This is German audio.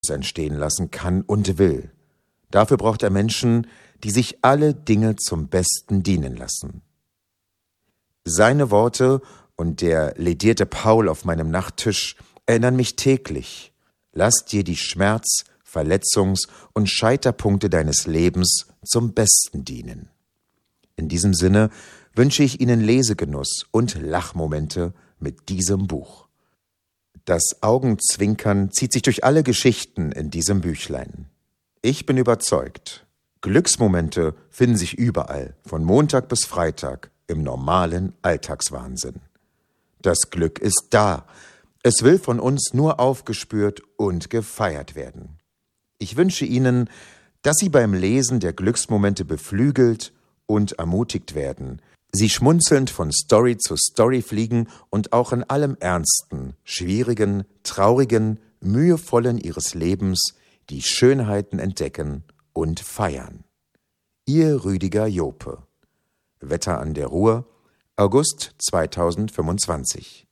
entstehen lassen kann und will. Dafür braucht er Menschen, die sich alle Dinge zum Besten dienen lassen. Seine Worte und der ledierte Paul auf meinem Nachttisch erinnern mich täglich: Lass dir die Schmerz-, Verletzungs- und Scheiterpunkte deines Lebens zum Besten dienen. In diesem Sinne wünsche ich Ihnen Lesegenuss und Lachmomente mit diesem Buch. Das Augenzwinkern zieht sich durch alle Geschichten in diesem Büchlein. Ich bin überzeugt, Glücksmomente finden sich überall, von Montag bis Freitag, im normalen Alltagswahnsinn. Das Glück ist da. Es will von uns nur aufgespürt und gefeiert werden. Ich wünsche Ihnen, dass Sie beim Lesen der Glücksmomente beflügelt und ermutigt werden, Sie schmunzelnd von Story zu Story fliegen und auch in allem Ernsten, Schwierigen, Traurigen, Mühevollen Ihres Lebens die Schönheiten entdecken und feiern. Ihr Rüdiger Jope. Wetter an der Ruhr, August 2025.